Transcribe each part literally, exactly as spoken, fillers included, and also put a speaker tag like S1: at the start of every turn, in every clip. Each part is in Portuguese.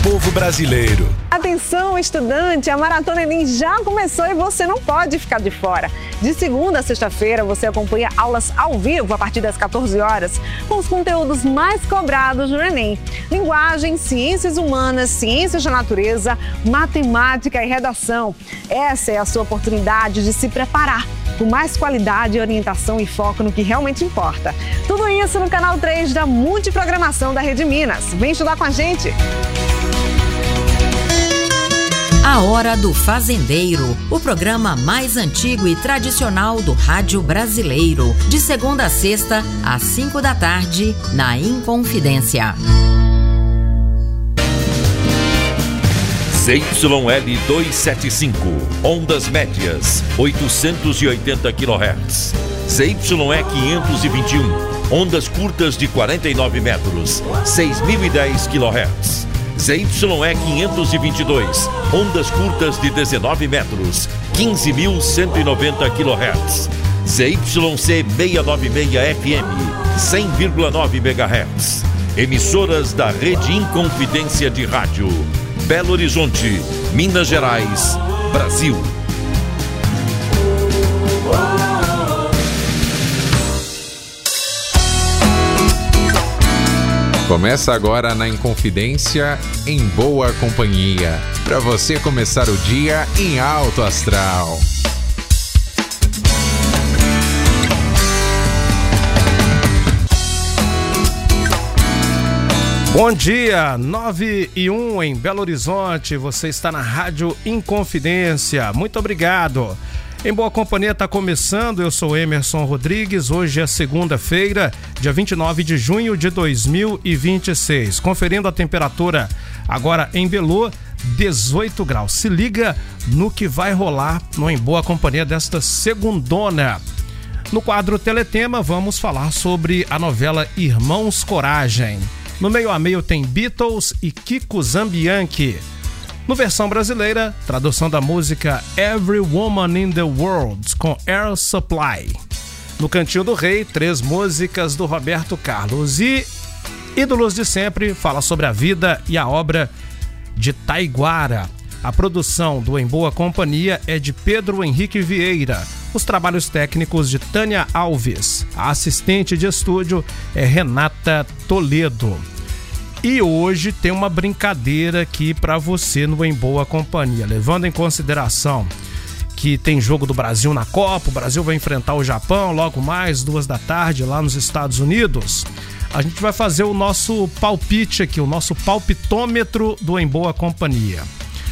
S1: povo brasileiro.
S2: Atenção, estudante, a Maratona Enem já começou e você não pode ficar de fora. De segunda a sexta-feira, você acompanha aulas ao vivo a partir das quatorze horas, com os conteúdos mais cobrados no Enem. Linguagem, ciências humanas, ciências da natureza, matemática e redação. Essa é a sua oportunidade de se preparar com mais qualidade, orientação e foco no que realmente importa. Tudo isso no canal três da Multiprogramação da Rede Minas. Vem estudar com a gente!
S3: A Hora do Fazendeiro, o programa mais antigo e tradicional do rádio brasileiro. De segunda a sexta, às cinco da tarde, na Inconfidência.
S4: Z Y L duzentos e setenta e cinco, ondas médias, oitocentos e oitenta quilohertz. Z Y E quinhentos e vinte e um, ondas curtas de quarenta e nove metros, seis mil e dez quilohertz. Z Y E quinhentos e vinte e dois, ondas curtas de dezenove metros, quinze mil cento e noventa quilohertz. Z Y C seiscentos e noventa e seis F M, cem vírgula nove megahertz. Emissoras da Rede Inconfidência de Rádio. Belo Horizonte, Minas Gerais, Brasil.
S5: Começa agora na Inconfidência, em boa companhia, para você começar o dia em alto astral.
S6: Bom dia, nove e um em Belo Horizonte, você está na Rádio Inconfidência, muito obrigado. Em boa companhia está começando, eu sou Emerson Rodrigues, hoje é segunda-feira, dia vinte e nove de junho de dois mil e vinte e seis, conferindo a temperatura agora em Belo, dezoito graus. Se liga no que vai rolar no Em Boa Companhia desta segundona. No quadro Teletema vamos falar sobre a novela Irmãos Coragem. No meio a meio tem Beatles e Kiko Zambianchi. No versão brasileira, tradução da música Every Woman in the World, com Air Supply. No Cantinho do Rei, três músicas do Roberto Carlos. E Ídolos de Sempre fala sobre a vida e a obra de Taiguara. A produção do Em Boa Companhia é de Pedro Henrique Vieira. Os trabalhos técnicos de Tânia Alves. A assistente de estúdio é Renata Toledo. E hoje tem uma brincadeira aqui para você no Em Boa Companhia, levando em consideração que tem jogo do Brasil na Copa, o Brasil vai enfrentar o Japão logo mais, duas da tarde, lá nos Estados Unidos. A gente vai fazer o nosso palpite aqui, o nosso palpitômetro do Em Boa Companhia.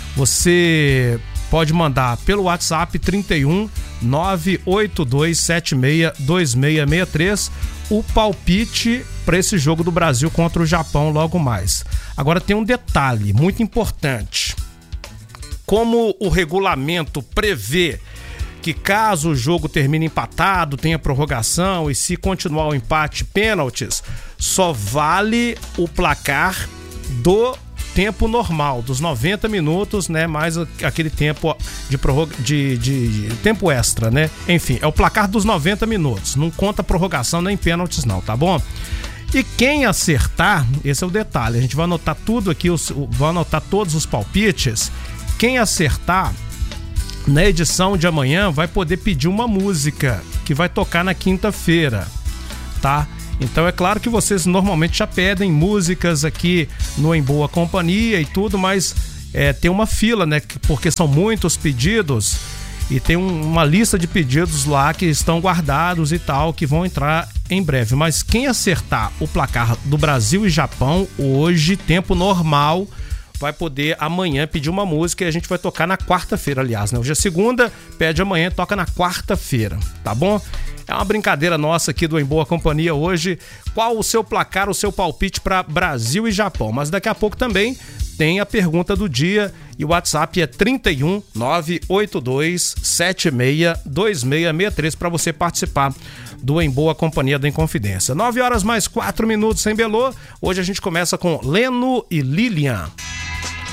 S6: Você pode mandar pelo WhatsApp trinta e um, nove oito dois sete seis, dois seis seis três o palpite para esse jogo do Brasil contra o Japão logo mais. Agora tem um detalhe muito importante. Como o regulamento prevê que caso o jogo termine empatado, tenha prorrogação e se continuar o empate, pênaltis, só vale o placar do tempo normal, dos noventa minutos, né, mais aquele tempo de, prorroga, de, de, de tempo extra, né? Enfim, é o placar dos noventa minutos, não conta prorrogação nem pênaltis não, tá bom? E quem acertar, esse é o detalhe, a gente vai anotar tudo aqui, vai anotar todos os palpites. Quem acertar na edição de amanhã vai poder pedir uma música que vai tocar na quinta-feira, tá? Então é claro que vocês normalmente já pedem músicas aqui no Em Boa Companhia e tudo, mas é, tem uma fila, né? Porque são muitos pedidos e tem um, uma lista de pedidos lá que estão guardados e tal, que vão entrar em breve. Mas quem acertar o placar do Brasil e Japão hoje, tempo normal, vai poder amanhã pedir uma música e a gente vai tocar na quarta-feira, aliás, né? Hoje é segunda, pede amanhã, toca na quarta-feira, tá bom? É uma brincadeira nossa aqui do Em Boa Companhia hoje. Qual o seu placar, o seu palpite para Brasil e Japão? Mas daqui a pouco também tem a pergunta do dia e o WhatsApp é trinta e um, nove oito dois sete seis, dois seis seis três para você participar do Em Boa Companhia da Inconfidência. nove horas mais quatro minutos em Belô. Hoje a gente começa com Leno e Lilian.